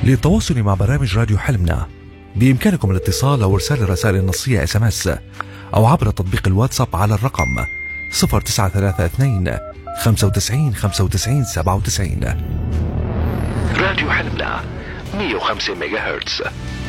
للتواصل مع برامج راديو حلمنا بإمكانكم الاتصال أو إرسال الرسائل النصية SMS أو عبر تطبيق الواتساب على الرقم 0932 95 95 97. راديو حلمنا 105 ميجا هرتز.